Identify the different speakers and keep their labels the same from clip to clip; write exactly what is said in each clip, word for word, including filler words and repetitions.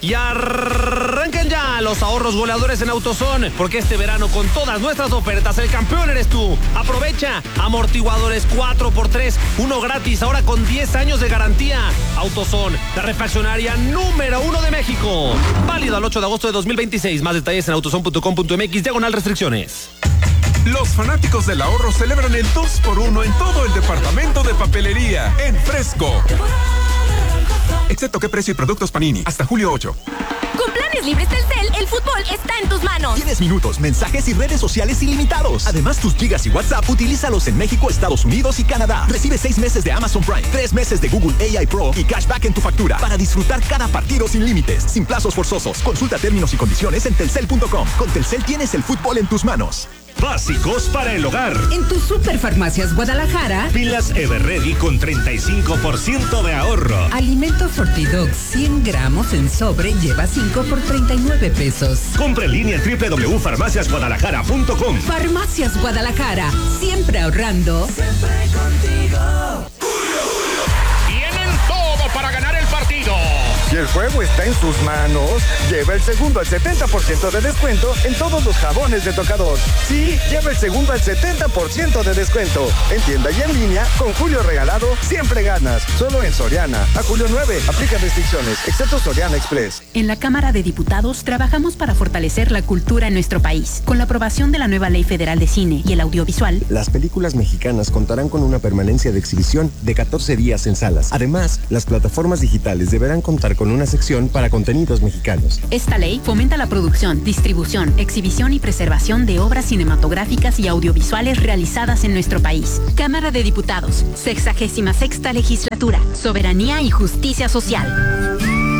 Speaker 1: Y arranquen ya los ahorros goleadores en AutoZone, porque este verano con todas nuestras ofertas el campeón eres tú. Aprovecha amortiguadores cuatro por tres, uno gratis, ahora con diez años de garantía. AutoZone, la refaccionaria número uno de México. Válido al ocho de agosto de dos mil veintiséis. Más detalles en autozone punto com punto mx, diagonal restricciones.
Speaker 2: Los fanáticos del ahorro celebran el dos por uno en todo el departamento de papelería en Fresco. Excepto qué precio y productos Panini, hasta julio ocho.
Speaker 3: Con planes libres Telcel, el fútbol está en tus manos.
Speaker 4: Tienes minutos, mensajes y redes sociales ilimitados. Además, tus gigas y WhatsApp, utilízalos en México, Estados Unidos y Canadá. Recibe seis meses de Amazon Prime, tres meses de Google A I Pro y cashback en tu factura para disfrutar cada partido sin límites, sin plazos forzosos. Consulta términos y condiciones en telcel punto com. Con Telcel tienes el fútbol en tus manos.
Speaker 5: Básicos para el hogar.
Speaker 6: En tus Superfarmacias Guadalajara.
Speaker 5: Pilas Everready con treinta y cinco por ciento de ahorro.
Speaker 6: Alimento Fortidox cien gramos en sobre lleva cinco por treinta y nueve pesos.
Speaker 5: Compre en línea en doble u doble u doble u punto farmacias guadalajara punto com.
Speaker 6: Farmacias Guadalajara, siempre ahorrando.
Speaker 7: Siempre contigo.
Speaker 8: Tienen todo para ganar el partido.
Speaker 9: Si el juego está en sus manos, lleva el segundo al setenta por ciento de descuento en todos los jabones de tocador. Sí, lleva el segundo al setenta por ciento de descuento. En tienda y en línea, con Julio Regalado, siempre ganas. Solo en Soriana. A julio nueve, aplica restricciones, excepto Soriana Express.
Speaker 10: En la Cámara de Diputados trabajamos para fortalecer la cultura en nuestro país. Con la aprobación de la nueva Ley Federal de Cine y el Audiovisual,
Speaker 11: las películas mexicanas contarán con una permanencia de exhibición de catorce días en salas. Además, las plataformas digitales deberán contar con una sección para contenidos mexicanos.
Speaker 10: Esta ley fomenta la producción, distribución, exhibición y preservación de obras cinematográficas y audiovisuales realizadas en nuestro país. Cámara de Diputados, sexagésima sexta legislatura, soberanía y justicia social.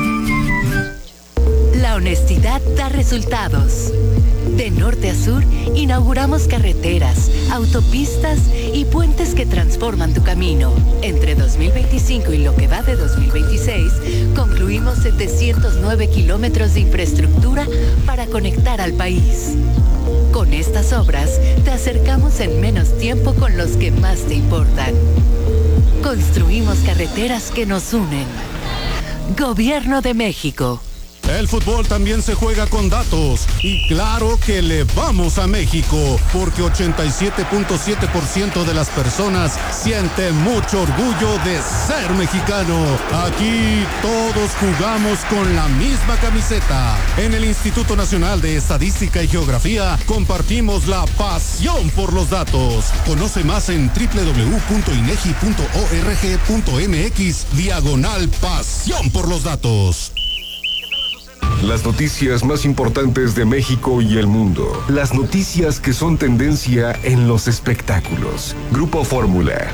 Speaker 12: La honestidad da resultados. De norte a sur, inauguramos carreteras, autopistas y puentes que transforman tu camino. Entre dos mil veinticinco y lo que va de dos mil veintiséis, concluimos setecientos nueve kilómetros de infraestructura para conectar al país. Con estas obras, te acercamos en menos tiempo con los que más te importan. Construimos carreteras que nos unen. Gobierno de México.
Speaker 13: El fútbol también se juega con datos y claro que le vamos a México porque ochenta y siete punto siete por ciento de las personas sienten mucho orgullo de ser mexicano. Aquí todos jugamos con la misma camiseta. En el Instituto Nacional de Estadística y Geografía compartimos la pasión por los datos. Conoce más en doble u doble u doble u punto inegi punto org punto mx diagonal pasión por los datos.
Speaker 2: Las noticias más importantes de México y el mundo. Las noticias que son tendencia en los espectáculos. Grupo Fórmula.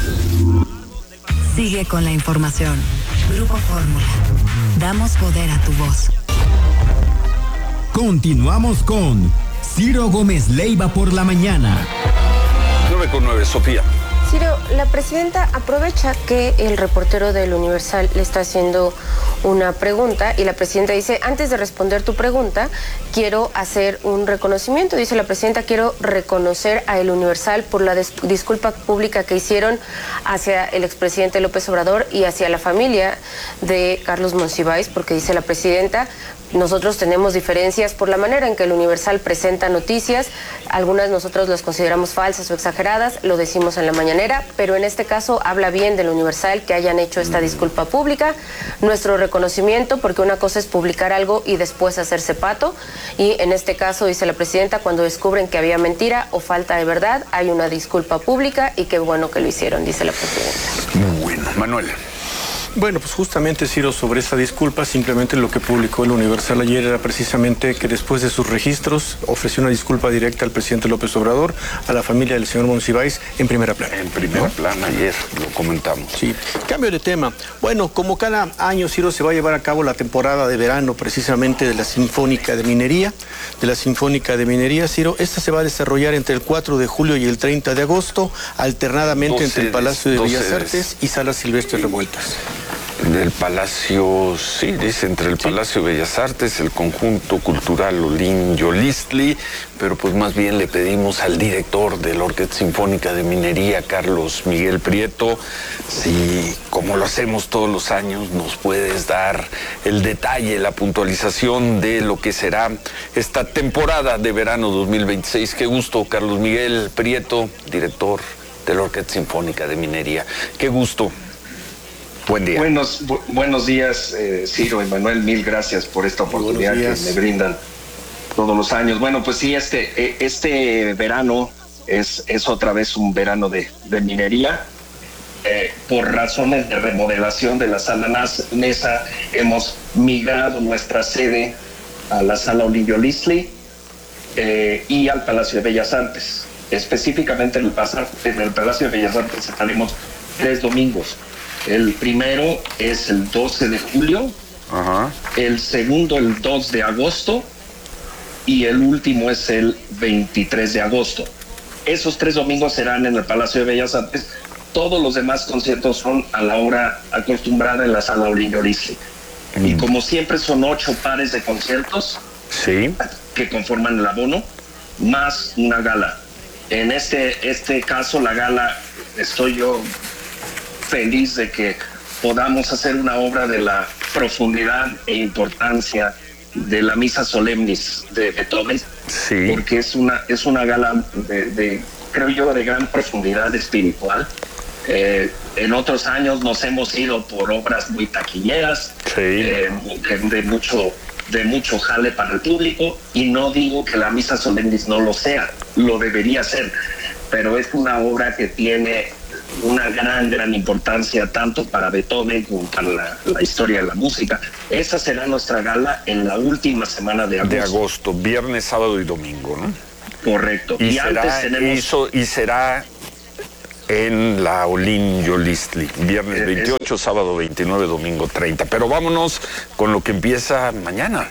Speaker 14: Sigue con la información. Grupo Fórmula. Damos poder a tu voz.
Speaker 15: Continuamos con Ciro Gómez Leiva por la mañana.
Speaker 16: nueve con nueve, Sofía.
Speaker 17: Ciro, la presidenta aprovecha que el reportero del Universal le está haciendo una pregunta y la presidenta dice, antes de responder tu pregunta, quiero hacer un reconocimiento. Dice la presidenta, quiero reconocer a El Universal por la des- disculpa pública que hicieron hacia el expresidente López Obrador y hacia la familia de Carlos Monsiváis, porque dice la presidenta, nosotros tenemos diferencias por la manera en que El Universal presenta noticias, algunas nosotros las consideramos falsas o exageradas, lo decimos en la mañanera, pero en este caso habla bien del Universal que hayan hecho esta disculpa pública, nuestro reconocimiento, porque una cosa es publicar algo y después hacerse pato, y en este caso, dice la presidenta, cuando descubren que había mentira o falta de verdad, hay una disculpa pública y qué bueno que lo hicieron, dice la presidenta.
Speaker 16: Muy bueno. Manuel.
Speaker 18: Bueno, pues justamente, Ciro, sobre esa disculpa, simplemente lo que publicó el Universal ayer era precisamente que después de sus registros ofreció una disculpa directa al presidente López Obrador, a la familia del señor Monsiváis, en primera plana.
Speaker 16: En primera ¿no? plana, ayer lo comentamos.
Speaker 18: Sí. Cambio de tema. Bueno, como cada año, Ciro, se va a llevar a cabo la temporada de verano precisamente de la Sinfónica de Minería, de la Sinfónica de Minería, Ciro. Esta se va a desarrollar entre el cuatro de julio y el treinta de agosto, alternadamente entre el Palacio de Bellas Artes y Salas Silvestres Revueltas.
Speaker 16: del Palacio, sí, dice entre el sí. Palacio de Bellas Artes, el Conjunto Cultural Olin Yolistli, pero pues más bien le pedimos al director de la Orquesta Sinfónica de Minería, Carlos Miguel Prieto, si, como lo hacemos todos los años, nos puedes dar el detalle, la puntualización de lo que será esta temporada de verano dos mil veintiséis. Qué gusto, Carlos Miguel Prieto, director de la Orquesta Sinfónica de Minería. Qué gusto. Buen día.
Speaker 19: Buenos, bu buenos días, eh, Ciro y Manuel. Mil gracias por esta oportunidad que me brindan todos los años. Bueno, pues sí, este, este verano es, es otra vez un verano de, de minería. Eh, por razones de remodelación de la sala Nesa, hemos migrado nuestra sede a la sala Olin Yolistli eh, y al Palacio de Bellas Artes. Específicamente en el, en el Palacio de Bellas Artes estaremos tres domingos. El primero es el doce de julio, Ajá. el segundo el dos de agosto y el último es el veintitrés de agosto. Esos tres domingos serán en el Palacio de Bellas Artes. Todos los demás conciertos son a la hora acostumbrada en la sala Olin Yolistli. Mm. Y como siempre son ocho pares de conciertos
Speaker 16: sí.
Speaker 19: que conforman el abono, más una gala. En este, este caso la gala, estoy yo feliz de que podamos hacer una obra de la profundidad e importancia de la Misa Solemnis de Beethoven,
Speaker 16: sí.
Speaker 19: porque es una, es una gala de, de, creo yo, de gran profundidad espiritual. Eh, en otros años nos hemos ido por obras muy taquilleras,
Speaker 16: sí.
Speaker 19: eh, de mucho, de mucho jale para el público, y no digo que la Misa Solemnis no lo sea, lo debería ser, pero es una obra que tiene una gran, gran importancia tanto para Beethoven como para la, la historia de la música. Esa será nuestra gala en la última semana de agosto.
Speaker 16: De agosto, viernes, sábado y domingo, ¿no?
Speaker 19: Correcto.
Speaker 16: Y,
Speaker 19: y
Speaker 16: será,
Speaker 19: antes tenemos...
Speaker 16: Eso, y será en la Olin Yolistli, viernes eh, veintiocho, es... sábado veintinueve, domingo treinta. Pero vámonos con lo que empieza mañana.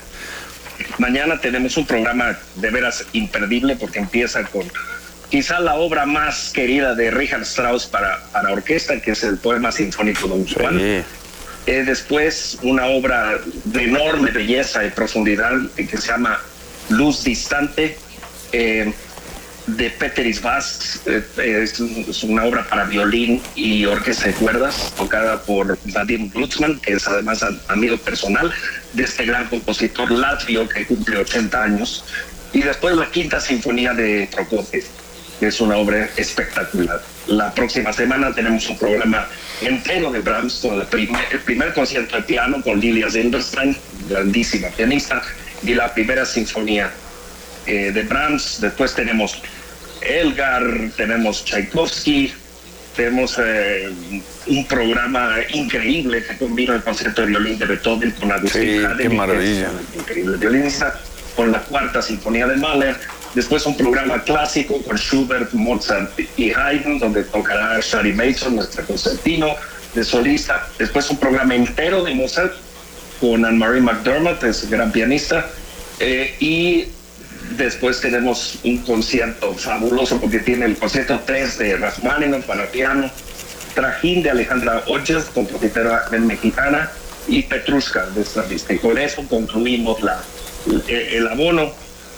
Speaker 19: Mañana tenemos un programa de veras imperdible porque empieza con quizá la obra más querida de Richard Strauss para, para orquesta, que es el poema sinfónico Don Juan. Sí. Eh, después una obra de enorme belleza y profundidad que se llama Luz Distante, eh, de Peter Isvast. Eh, es, es una obra para violín y orquesta de cuerdas, tocada por Vadim Glucksmann, que es además amigo personal de este gran compositor latvio que cumple ochenta años. Y después la Quinta Sinfonía de Prokofiev, que es una obra espectacular. La próxima semana tenemos un programa entero de Brahms con el primer, el primer concierto de piano con Lilia Zilberstein, grandísima pianista, y la primera sinfonía eh, de Brahms. Después tenemos Elgar, tenemos Tchaikovsky, tenemos eh, un programa increíble que combina el concierto de violín de Beethoven con Agustín
Speaker 16: sí,
Speaker 19: Haden,
Speaker 16: qué maravilla.
Speaker 19: Increíble violinista, con la Cuarta Sinfonía de Mahler. Después un programa clásico con Schubert, Mozart y Haydn, donde tocará Shari Mason, nuestra concertino de solista. Después un programa entero de Mozart con Anne-Marie McDermott, es gran pianista. Eh, y después tenemos un concierto fabuloso porque tiene el concierto tres de Rachmaninoff para piano, Trajín de Alejandra Hodges, compositora mexicana, y Petrushka de Stravinsky. Con eso concluimos la, el, el abono.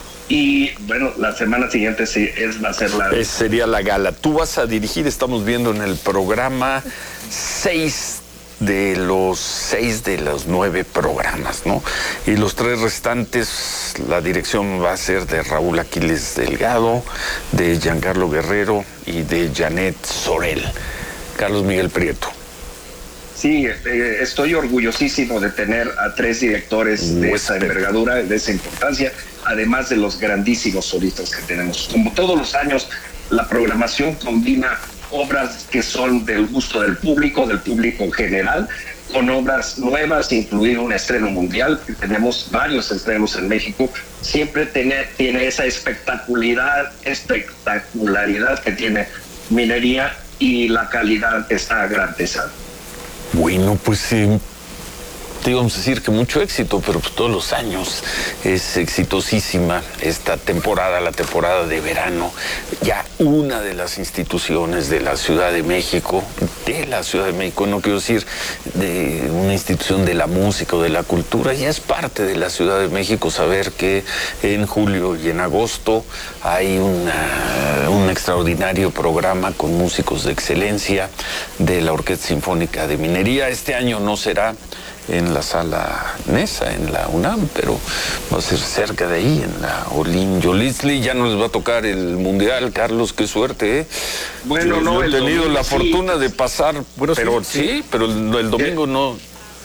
Speaker 19: Y bueno, la semana siguiente sí es, va a ser la...
Speaker 16: Es, sería la gala. Tú vas a dirigir, estamos viendo en el programa, seis de los seis de los nueve programas, ¿no? Y los tres restantes, la dirección va a ser de Raúl Aquiles Delgado, de Giancarlo Guerrero y de Janet Sorel. Carlos Miguel Prieto.
Speaker 19: Sí, eh, estoy orgullosísimo de tener a tres directores de esa envergadura, de esa importancia, además de los grandísimos solistas que tenemos. Como todos los años, la programación combina obras que son del gusto del público, del público en general, con obras nuevas, incluido un estreno mundial, que tenemos varios estrenos en México. Siempre tiene, tiene esa espectacularidad, espectacularidad que tiene Minería y la calidad que está garantizada.
Speaker 16: Bueno, pues eh, te íbamos a decir que mucho éxito, pero pues todos los años es exitosísima esta temporada, la temporada de verano. Ya una de las instituciones de la Ciudad de México, de la Ciudad de México, no quiero decir de una institución de la música o de la cultura, ya es parte de la Ciudad de México saber que en julio y en agosto hay una, un extraordinario programa con músicos de excelencia de la Orquesta Sinfónica de Minería. Este año no será en la sala Nesa, en la UNAM, pero va a ser cerca de ahí, en la Olin Yolisli. Ya no les va a tocar el Mundial, Carlos, qué suerte, ¿eh?
Speaker 19: Bueno,
Speaker 16: yo,
Speaker 19: no,
Speaker 16: yo he
Speaker 19: el
Speaker 16: tenido
Speaker 19: domingo,
Speaker 16: la
Speaker 19: sí.
Speaker 16: fortuna de pasar,
Speaker 18: bueno,
Speaker 16: pero
Speaker 18: sí,
Speaker 16: sí,
Speaker 18: sí.
Speaker 16: pero el, el domingo no,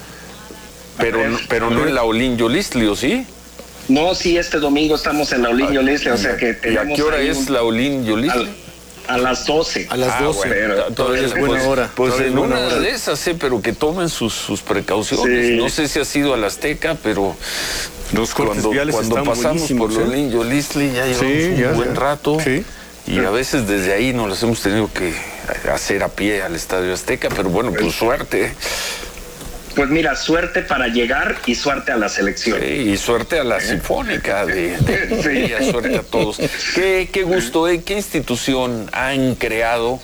Speaker 16: pero,
Speaker 19: ver,
Speaker 16: no, pero no en la Olin Yolisli, ¿o sí?
Speaker 19: No, sí, este domingo estamos en la Olin Yolisli, o sea que tenemos...
Speaker 16: ¿Y a qué hora
Speaker 19: ahí
Speaker 16: es
Speaker 19: un-
Speaker 16: la Olin Yolisli?
Speaker 19: A las doce.
Speaker 18: A las doce.
Speaker 16: Ah, bueno,
Speaker 18: Todavía es buena
Speaker 16: pues,
Speaker 18: hora.
Speaker 16: Pues
Speaker 18: Todavía
Speaker 16: en
Speaker 18: es buena
Speaker 16: una
Speaker 18: hora.
Speaker 16: de esas, sí, pero que tomen sus, sus precauciones.
Speaker 19: Sí.
Speaker 16: No sé si ha sido al Azteca, pero
Speaker 18: Los cortes
Speaker 16: cuando,
Speaker 18: viales
Speaker 16: cuando
Speaker 18: están
Speaker 16: pasamos por
Speaker 18: buenísimos, ¿eh?
Speaker 16: Lolín Yolisli ya llevamos
Speaker 18: Sí,
Speaker 16: un
Speaker 18: ya,
Speaker 16: buen
Speaker 18: ya.
Speaker 16: rato.
Speaker 18: Sí.
Speaker 16: Y a veces desde ahí nos las hemos tenido que hacer a pie al Estadio Azteca, pero bueno, pues suerte.
Speaker 19: Pues mira, suerte para llegar y suerte a la selección.
Speaker 16: Sí, y suerte a la Sinfónica de, de,
Speaker 19: Sí.
Speaker 16: y suerte a todos. Qué, qué gusto, ¿eh? ¿Qué institución han creado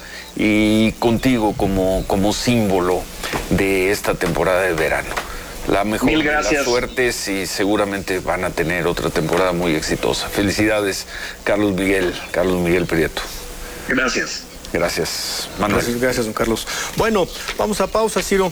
Speaker 16: y contigo como, como símbolo de esta temporada de verano? La mejor
Speaker 19: Mil
Speaker 16: de las
Speaker 19: gracias.
Speaker 16: suertes y seguramente van a tener otra temporada muy exitosa. Felicidades, Carlos Miguel, Carlos Miguel Prieto.
Speaker 19: Gracias.
Speaker 16: Gracias, Manuel.
Speaker 18: Gracias, gracias, don Carlos. Bueno, vamos a pausa, Ciro.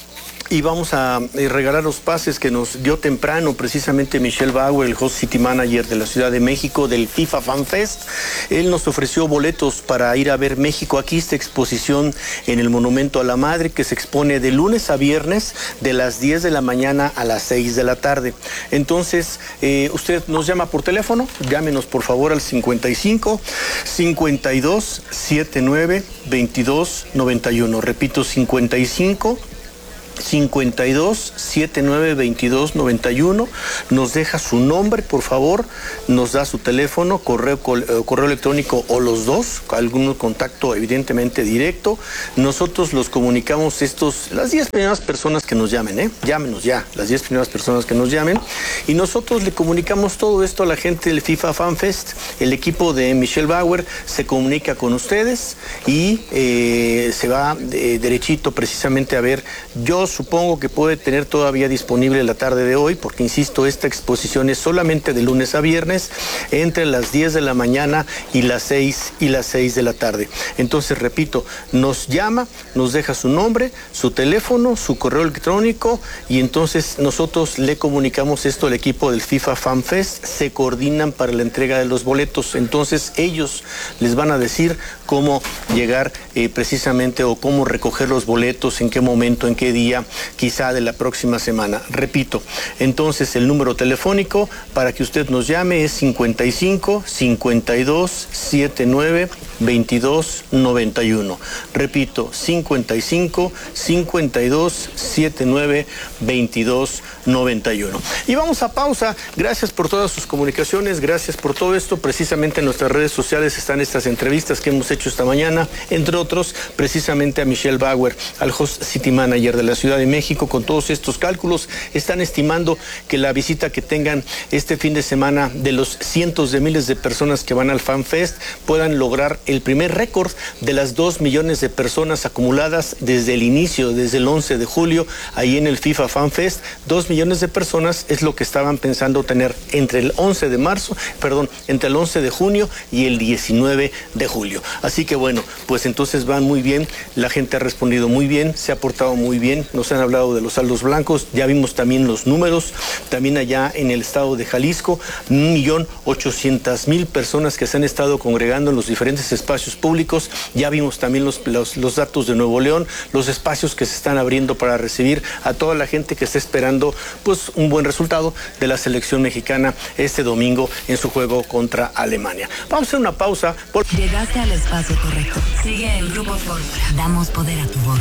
Speaker 18: Y vamos a eh, regalar los pases que nos dio temprano precisamente Michelle Bauer, el host city manager de la Ciudad de México del FIFA Fan Fest. Él nos ofreció boletos para ir a ver México aquí, esta exposición en el Monumento a la Madre que se expone de lunes a viernes de las diez de la mañana a las seis de la tarde. Entonces, eh, usted nos llama por teléfono, llámenos por favor al cincuenta y cinco, cincuenta y dos, setenta y nueve, veintidós, noventa y uno. Repito, cincuenta y cinco, cincuenta y dos, setenta y nueve, veintidós, noventa y uno. Nos deja su nombre, por favor, nos da su teléfono, correo, correo electrónico o los dos, algún contacto evidentemente directo. Nosotros los comunicamos estos, las diez primeras personas que nos llamen, ¿eh? Llámenos ya, las diez primeras personas que nos llamen. Y nosotros le comunicamos todo esto a la gente del FIFA Fan Fest. El equipo de Michelle Bauer se comunica con ustedes y eh, se va eh, derechito precisamente a ver. Yo supongo que puede tener todavía disponible la tarde de hoy, porque insisto, esta exposición es solamente de lunes a viernes, entre las diez de la mañana y las seis y las seis de la tarde. Entonces, repito, nos llama, nos deja su nombre, su teléfono, su correo electrónico, y entonces nosotros le comunicamos esto al equipo del FIFA Fan Fest, se coordinan para la entrega de los boletos. Entonces, ellos les van a decir cómo llegar eh, precisamente o cómo recoger los boletos, en qué momento, en qué día, quizá de la próxima semana. Repito, entonces el número telefónico para que usted nos llame es cincuenta y cinco, cincuenta y dos, setenta y nueve, veintidós, noventa y uno. Repito, cincuenta y cinco, cincuenta y dos, setenta y nueve, veintidós, noventa y uno. Y vamos a pausa. Gracias por todas sus comunicaciones, gracias por todo esto. Precisamente en nuestras redes sociales están estas entrevistas que hemos hecho esta mañana, entre otros, precisamente a Michelle Bauer, al host city manager de la Ciudad de México. Con todos estos cálculos, están estimando que la visita que tengan este fin de semana de los cientos de miles de personas que van al Fan Fest puedan lograr el primer récord de las dos millones de personas acumuladas desde el inicio, desde el once de julio, ahí en el FIFA Fan Fest. Dos millones de personas es lo que estaban pensando tener entre el once de marzo, perdón, entre el once de junio y el diecinueve de julio. Así que bueno, pues entonces van muy bien, la gente ha respondido muy bien, se ha portado muy bien, nos han hablado de los saldos blancos, ya vimos también los números, también allá en el estado de Jalisco, un millón ochocientas mil personas que se han estado congregando en los diferentes espacios públicos, ya vimos también los, los, los datos de Nuevo León, los espacios que se están abriendo para recibir a toda la gente que está esperando pues un buen resultado de la selección mexicana este domingo en su juego contra Alemania. Vamos a hacer una pausa. Por...
Speaker 14: Llegaste al espacio correcto. Sigue el Grupo Fórmula. Damos poder a tu voz.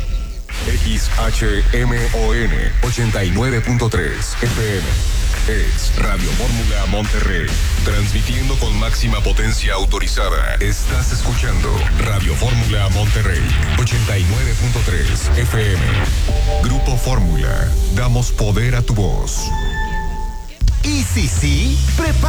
Speaker 2: X H M O N ochenta y nueve punto tres F M. Es Radio Fórmula Monterrey. Transmitiendo con máxima potencia autorizada. Estás escuchando Radio Fórmula Monterrey ochenta y nueve punto tres. punto tres F M. Grupo Fórmula. Damos poder a tu voz.
Speaker 4: Y si sí, prepara.